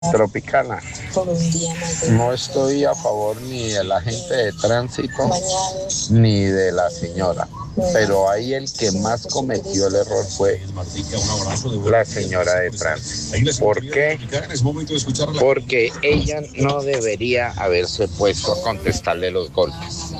Tropicana, no estoy a favor ni del agente de tránsito ni de la señora, pero ahí el que más cometió el error fue la señora de tránsito. ¿Por qué? Porque ella no debería haberse puesto a contestarle los golpes.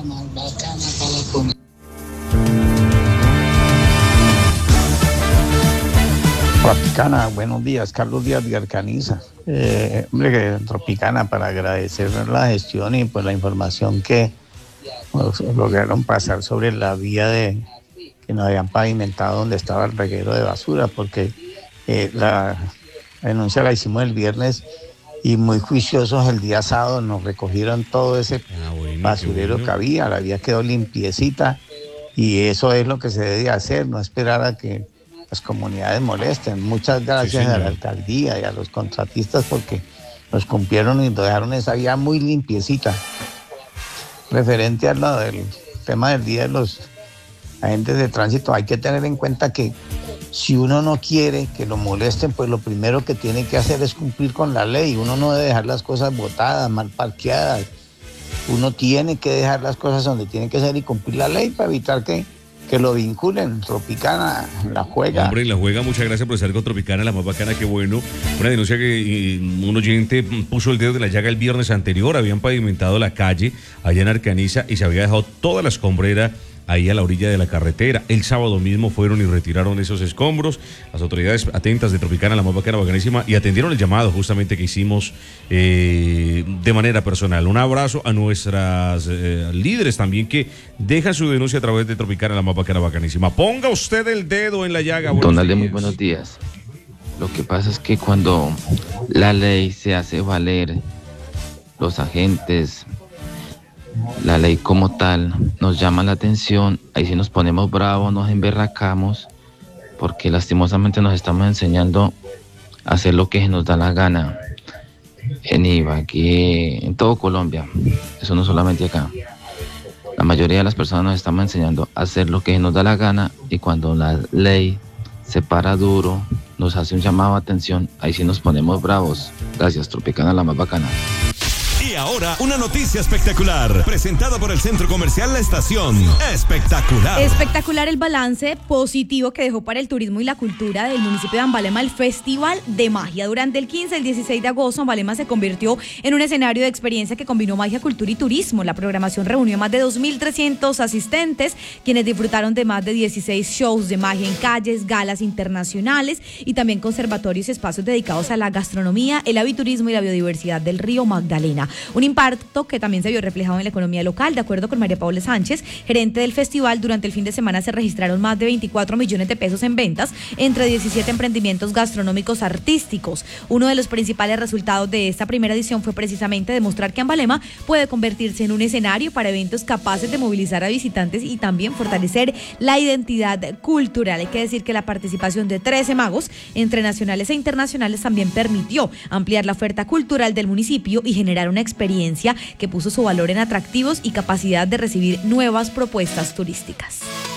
Tropicana, buenos días, Carlos Díaz de Arcaniza. Hombre, que Tropicana, para agradecer la gestión y pues la información que lograron pasar sobre la vía que nos habían pavimentado donde estaba el reguero de basura, porque la denuncia la hicimos el viernes y muy juiciosos el día sábado nos recogieron todo ese basurero que había, la vía quedó limpiecita y eso es lo que se debe hacer, no esperar a que las comunidades molesten. Muchas gracias a la alcaldía y a los contratistas porque nos cumplieron y nos dejaron esa vía muy limpiecita. Referente a lo del tema del día de los agentes de tránsito, hay que tener en cuenta que si uno no quiere que lo molesten, pues lo primero que tiene que hacer es cumplir con la ley. Uno no debe dejar las cosas botadas, mal parqueadas. Uno tiene que dejar las cosas donde tiene que ser y cumplir la ley para evitar que lo vinculen. Tropicana, la juega. Hombre, la juega, muchas gracias por estar con Tropicana, la más bacana, qué bueno. Una denuncia que un oyente puso el dedo de la llaga el viernes anterior, habían pavimentado la calle allá en Arcaniza y se había dejado toda la escombrera ahí a la orilla de la carretera. El sábado mismo fueron y retiraron esos escombros. Las autoridades atentas de Tropicana, la más bacana, bacanísima, y atendieron el llamado justamente que hicimos de manera personal. Un abrazo a nuestras líderes también que dejan su denuncia a través de Tropicana, la más bacana, bacanísima. Ponga usted el dedo en la llaga. Don Ale, muy buenos días. Lo que pasa es que cuando la ley se hace valer, los agentes, la ley como tal, nos llama la atención, ahí sí nos ponemos bravos, nos emberracamos, porque lastimosamente nos estamos enseñando a hacer lo que nos da la gana en Ibagué, en todo Colombia, eso no solamente acá. La mayoría de las personas nos estamos enseñando a hacer lo que nos da la gana y cuando la ley se para duro, nos hace un llamado de atención, ahí sí nos ponemos bravos. Gracias, Tropicana, la más bacana. Y ahora, una noticia espectacular, presentada por el Centro Comercial La Estación. Espectacular. Espectacular el balance positivo que dejó para el turismo y la cultura del municipio de Ambalema el Festival de Magia. Durante el 15 al 16 de agosto, Ambalema se convirtió en un escenario de experiencia que combinó magia, cultura y turismo. La programación reunió a más de 2.300 asistentes, quienes disfrutaron de más de 16 shows de magia en calles, galas internacionales y también conservatorios y espacios dedicados a la gastronomía, el aviturismo y la biodiversidad del río Magdalena. Un impacto que también se vio reflejado en la economía local. De acuerdo con María Paula Sánchez, gerente del festival, durante el fin de semana se registraron más de 24 millones de pesos en ventas entre 17 emprendimientos gastronómicos artísticos. Uno de los principales resultados de esta primera edición fue precisamente demostrar que Ambalema puede convertirse en un escenario para eventos capaces de movilizar a visitantes y también fortalecer la identidad cultural. Hay que decir que la participación de 13 magos, entre nacionales e internacionales, también permitió ampliar la oferta cultural del municipio y generar una experiencia que puso su valor en atractivos y capacidad de recibir nuevas propuestas turísticas.